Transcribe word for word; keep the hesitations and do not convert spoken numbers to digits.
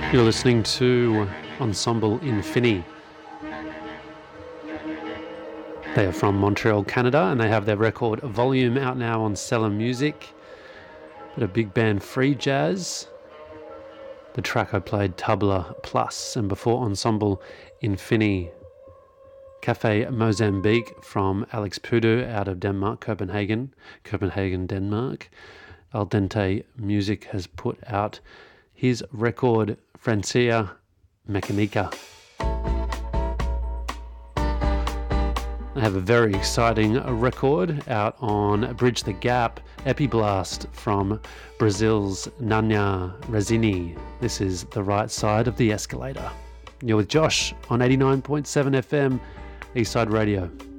You're listening to Ensemble Infini. They are from Montreal, Canada, and they have their record Volume out now on Cellar Music. But a big band, Free Jazz. The track I played, Tabla Plus, and before Ensemble Infini, Cafe Mozambique from Alex Pudu out of Denmark, Copenhagen, Copenhagen, Denmark. Al Dente Music has put out his record Francia Mechanica. I have a very exciting record out on Bridge the Gap, Epiblast from Brazil's Nanya Resini. This is The Right Side of the Escalator. You're with Josh on eighty-nine point seven F M, Eastside Radio.